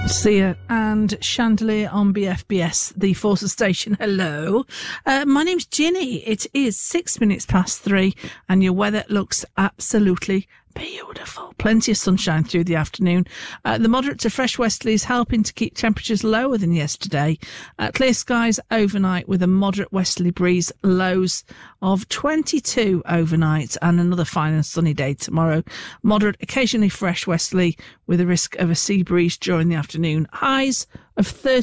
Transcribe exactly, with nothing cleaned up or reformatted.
Sia and Chandelier on B F B S, the Forces station. Hello. Uh, my name's Ginny. It is six minutes past three and your weather looks absolutely beautiful. Plenty of sunshine through the afternoon. Uh, the moderate to fresh westerlies helping to keep temperatures lower than yesterday. Uh, clear skies overnight with a moderate westerly breeze. Lows of twenty-two overnight and another fine and sunny day tomorrow. Moderate, occasionally fresh westerly with a risk of a sea breeze during the afternoon. Highs of thirty